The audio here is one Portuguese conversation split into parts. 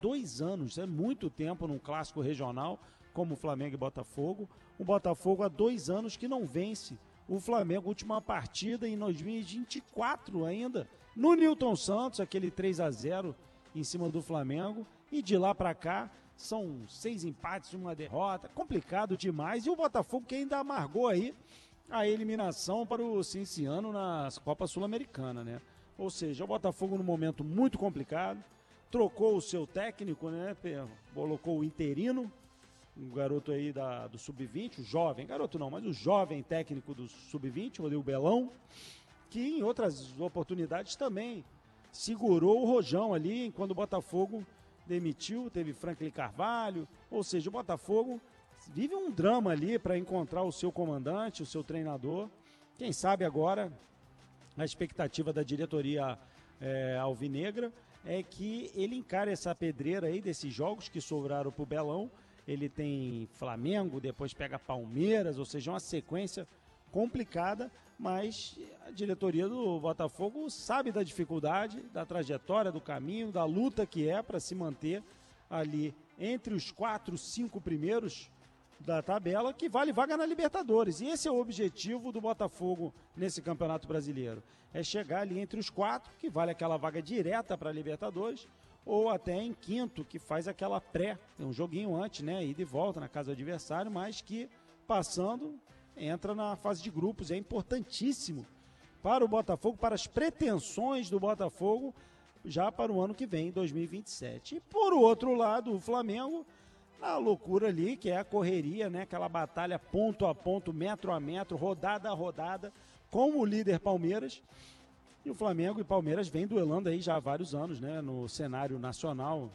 2 anos, é muito tempo num clássico regional como o Flamengo e Botafogo. O Botafogo há 2 anos que não vence o Flamengo, última partida em 2024 ainda, no Newton Santos, aquele 3-0 em cima do Flamengo, e de lá para cá são 6 empates, 1 derrota, complicado demais, e o Botafogo que ainda amargou aí a eliminação para o Cinciano na Copa Sul-Americana, né? Ou seja, o Botafogo num momento muito complicado, trocou o seu técnico, né? Colocou o interino, um garoto aí do Sub-20, o jovem, garoto não, mas o jovem técnico do Sub-20, o Rodrigo Belão, que em outras oportunidades também segurou o rojão ali, enquanto o Botafogo demitiu, teve Franklin Carvalho, ou seja, o Botafogo vive um drama ali para encontrar o seu comandante, o seu treinador. Quem sabe agora a expectativa da diretoria alvinegra é que ele encare essa pedreira aí desses jogos que sobraram para o Belão. Ele tem Flamengo, depois pega Palmeiras, ou seja, uma sequência complicada, mas a diretoria do Botafogo sabe da dificuldade, da trajetória, do caminho, da luta que é para se manter ali entre os 4, 5 primeiros da tabela, que vale vaga na Libertadores. E esse é o objetivo do Botafogo nesse Campeonato Brasileiro. É chegar ali entre os 4, que vale aquela vaga direta para a Libertadores, ou até em quinto, que faz aquela tem um joguinho antes, né, ida e volta na casa do adversário, mas que passando, entra na fase de grupos. É importantíssimo para o Botafogo, para as pretensões do Botafogo, já para o ano que vem, 2027. E por outro lado, o Flamengo, na loucura ali, que é a correria, né, aquela batalha ponto a ponto, metro a metro, rodada a rodada, com o líder Palmeiras. E o Flamengo e Palmeiras vêm duelando aí já há vários anos, né, no cenário nacional,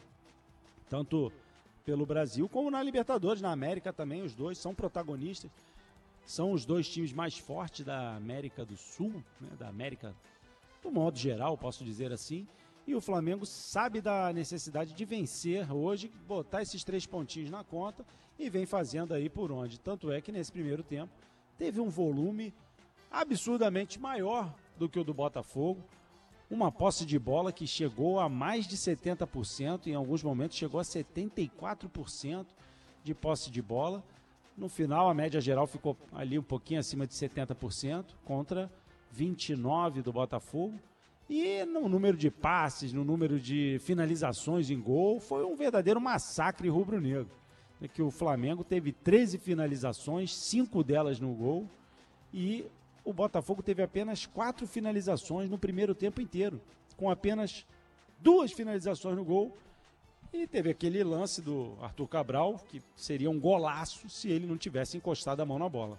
tanto pelo Brasil como na Libertadores, na América também. Os dois são protagonistas, são os dois times mais fortes da América do Sul, né, da América do modo geral, posso dizer assim. E o Flamengo sabe da necessidade de vencer hoje, botar esses 3 pontinhos na conta, e vem fazendo aí por onde. Tanto é que nesse primeiro tempo teve um volume absurdamente maior do que o do Botafogo, uma posse de bola que chegou a mais de 70%, em alguns momentos chegou a 74% de posse de bola. No final a média geral ficou ali um pouquinho acima de 70% contra 29% do Botafogo. E no número de passes, no número de finalizações em gol, foi um verdadeiro massacre rubro-negro. É que o Flamengo teve 13 finalizações, 5 delas no gol, e o Botafogo teve apenas 4 finalizações no primeiro tempo inteiro, com apenas 2 finalizações no gol. E teve aquele lance do Arthur Cabral, que seria um golaço se ele não tivesse encostado a mão na bola.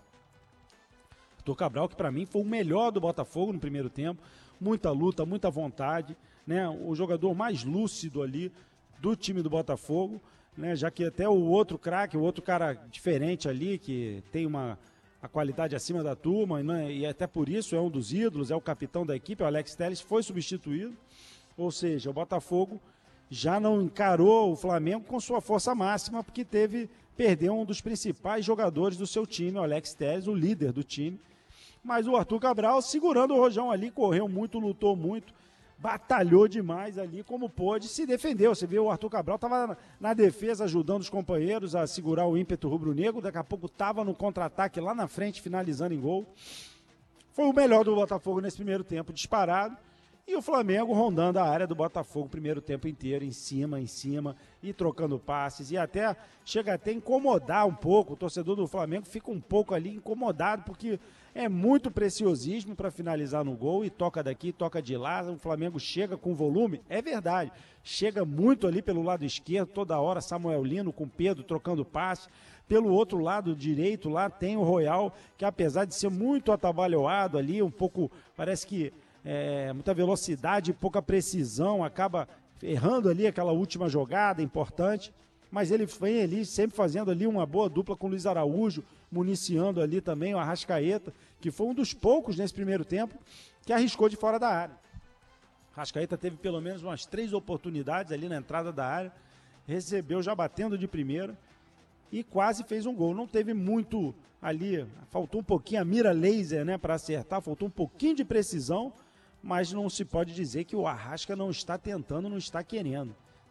Arthur Cabral, que para mim foi o melhor do Botafogo no primeiro tempo, muita luta, muita vontade, né? O jogador mais lúcido ali do time do Botafogo, né? Já que até o outro craque, o outro cara diferente ali, que tem a qualidade acima da turma, né? E até por isso é um dos ídolos, é o capitão da equipe, o Alex Telles, foi substituído. Ou seja, o Botafogo já não encarou o Flamengo com sua força máxima, porque perdeu um dos principais jogadores do seu time, o Alex Telles, o líder do time. Mas o Arthur Cabral, segurando o rojão ali, correu muito, lutou muito, batalhou demais ali como pôde, se defendeu. Você viu, o Arthur Cabral estava na defesa, ajudando os companheiros a segurar o ímpeto rubro-negro, daqui a pouco estava no contra-ataque lá na frente, finalizando em gol. Foi o melhor do Botafogo nesse primeiro tempo, disparado. E o Flamengo rondando a área do Botafogo o primeiro tempo inteiro, em cima, e trocando passes, e chega até a incomodar um pouco. O torcedor do Flamengo fica um pouco ali incomodado, porque é muito preciosismo para finalizar no gol, e toca daqui, toca de lá. O Flamengo chega com volume, é verdade, chega muito ali pelo lado esquerdo, toda hora Samuel Lino com Pedro trocando passe. Pelo outro lado direito lá tem o Royal, que apesar de ser muito atabalhoado ali, um pouco, parece que muita velocidade e pouca precisão, acaba errando ali aquela última jogada importante, mas ele vem ali sempre fazendo ali uma boa dupla com o Luiz Araújo, municiando ali também o Arrascaeta, que foi um dos poucos nesse primeiro tempo que arriscou de fora da área. O Arrascaeta teve pelo menos umas 3 oportunidades ali na entrada da área, recebeu já batendo de primeira e quase fez um gol. Não teve muito ali, faltou um pouquinho a mira laser, né, para acertar, faltou um pouquinho de precisão, mas não se pode dizer que o Arrasca não está tentando, não está querendo.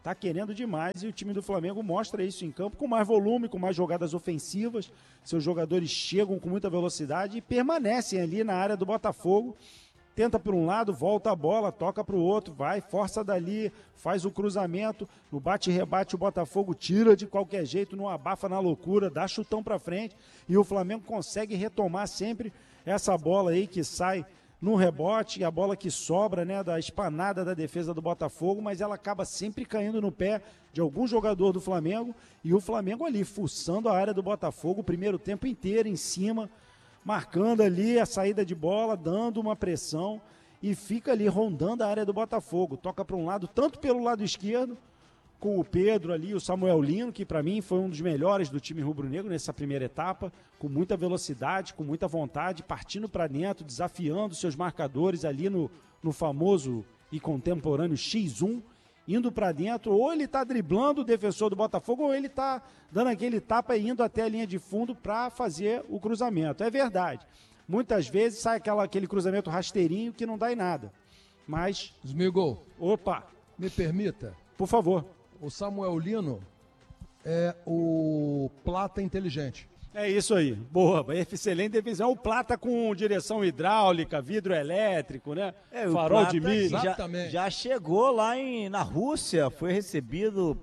Tá querendo demais e o time do Flamengo mostra isso em campo com mais volume, com mais jogadas ofensivas. Seus jogadores chegam com muita velocidade e permanecem ali na área do Botafogo. Tenta por um lado, volta a bola, toca para o outro, vai, força dali, faz o cruzamento, no bate e rebate o Botafogo tira de qualquer jeito, não abafa na loucura, dá chutão para frente e o Flamengo consegue retomar sempre essa bola aí que sai no rebote, a bola que sobra, né, da espanada da defesa do Botafogo, mas ela acaba sempre caindo no pé de algum jogador do Flamengo e o Flamengo ali fuçando a área do Botafogo o primeiro tempo inteiro em cima, marcando ali a saída de bola, dando uma pressão e fica ali rondando a área do Botafogo. Toca para um lado, tanto pelo lado esquerdo, com o Pedro ali, o Samuel Lino, que para mim foi um dos melhores do time rubro-negro nessa primeira etapa, com muita velocidade, com muita vontade, partindo para dentro, desafiando seus marcadores ali no famoso e contemporâneo X1, indo para dentro, ou ele está driblando o defensor do Botafogo, ou ele está dando aquele tapa e indo até a linha de fundo para fazer o cruzamento. É verdade. Muitas vezes sai aquele cruzamento rasteirinho que não dá em nada. Mas... Smigol. Opa. Me permita. Por favor. O Samuel Lino é o Plata inteligente. É isso aí. Boa. Excelente definição. O Plata com direção hidráulica, vidro elétrico, né? Farol de milho. Exatamente. Já chegou lá na Rússia, foi recebido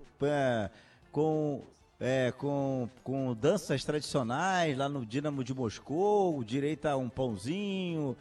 com danças tradicionais lá no Dínamo de Moscou, direito a um pãozinho,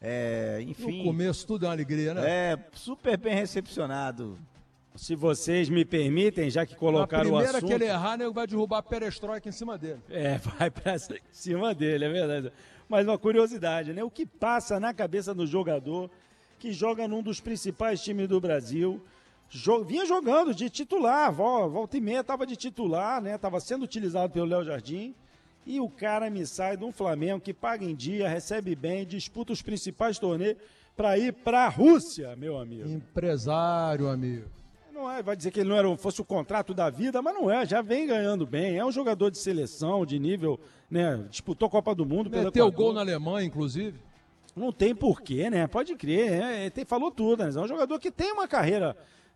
enfim. No começo tudo é uma alegria, né? Super bem recepcionado. Se vocês me permitem, já que colocaram o assunto... A primeira que ele errar, nego vai derrubar a perestroika em cima dele. Vai pra cima dele, é verdade. Mas uma curiosidade, né? O que passa na cabeça do jogador que joga num dos principais times do Brasil, vinha jogando de titular, volta e meia estava de titular, né? Estava sendo utilizado pelo Léo Jardim, e o cara me sai de um Flamengo que paga em dia, recebe bem, disputa os principais torneios para ir para a Rússia, meu amigo. Empresário, amigo. Não é, vai dizer que ele não fosse o contrato da vida, mas não é, já vem ganhando bem, é um jogador de seleção, de nível, né, disputou a Copa do Mundo. Meteu gol na Alemanha, inclusive. Não tem porquê, né, pode crer, falou tudo, né, é um jogador que tem uma carreira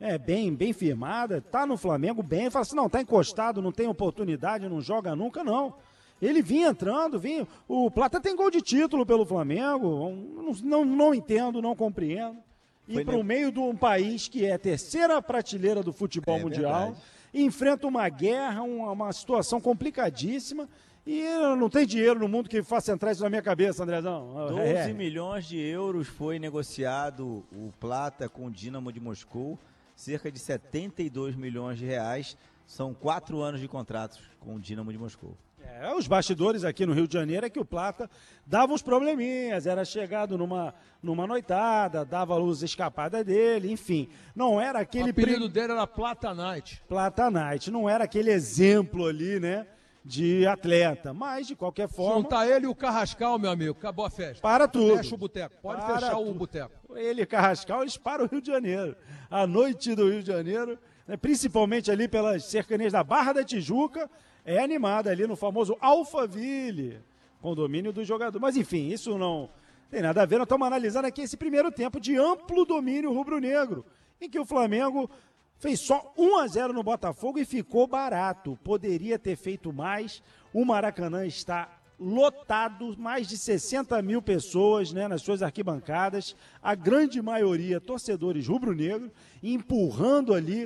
bem firmada, tá no Flamengo bem, fala assim, não, tá encostado, não tem oportunidade, não joga nunca, não. Ele vinha entrando, o Plata tem gol de título pelo Flamengo, não entendo, não compreendo. E para o meio de um país que é a terceira prateleira do futebol mundial, verdade. Enfrenta uma guerra, uma situação complicadíssima, e não tem dinheiro no mundo que faça entrar isso na minha cabeça, Andrezão. 12 milhões de euros foi negociado o Plata com o Dínamo de Moscou, cerca de 72 milhões de reais, são 4 anos de contratos com o Dínamo de Moscou. Os bastidores aqui no Rio de Janeiro é que o Plata dava uns probleminhas, era chegado numa noitada, dava luz escapada dele, enfim. Não era aquele... O apelido dele era Plata Night. Plata Night, não era aquele exemplo ali, né, de atleta, mas de qualquer forma... Juntar ele e o Carrascal, meu amigo, acabou a festa. Para tudo. Fecha o boteco, pode fechar o boteco. Ele e Carrascal, eles param o Rio de Janeiro. A noite do Rio de Janeiro, né, principalmente ali pelas cercanias da Barra da Tijuca, é animada ali no famoso Alphaville, condomínio do jogador. Mas enfim, isso não tem nada a ver. Nós estamos analisando aqui esse primeiro tempo de amplo domínio rubro-negro, em que o Flamengo fez só 1-0 no Botafogo e ficou barato. Poderia ter feito mais. O Maracanã está lotado, mais de 60 mil pessoas, né, nas suas arquibancadas, a grande maioria torcedores rubro-negros, empurrando ali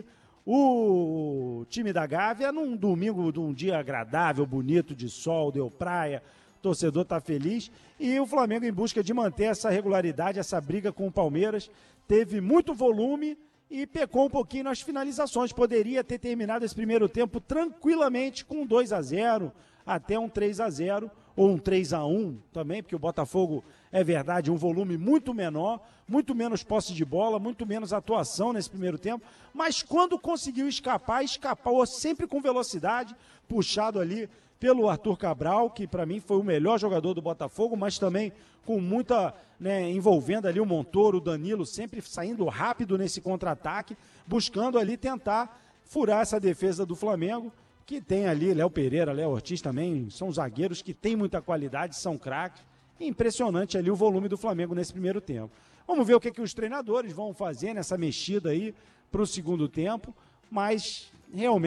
o time da Gávea num domingo, num dia agradável, bonito, de sol, deu praia, o torcedor está feliz. E o Flamengo, em busca de manter essa regularidade, essa briga com o Palmeiras, teve muito volume e pecou um pouquinho nas finalizações. Poderia ter terminado esse primeiro tempo tranquilamente com 2-0, até um 3-0, ou um 3-1 também, porque o Botafogo, é verdade, um volume muito menor, muito menos posse de bola, muito menos atuação nesse primeiro tempo, mas quando conseguiu escapou sempre com velocidade, puxado ali pelo Arthur Cabral, que para mim foi o melhor jogador do Botafogo, mas também com muita, né, envolvendo ali o Montoro, o Danilo, sempre saindo rápido nesse contra-ataque, buscando ali tentar furar essa defesa do Flamengo, que tem ali Léo Pereira, Léo Ortiz também, são zagueiros que têm muita qualidade, são craques. Impressionante ali o volume do Flamengo nesse primeiro tempo. Vamos ver o que os treinadores vão fazer nessa mexida aí para o segundo tempo. mas realmente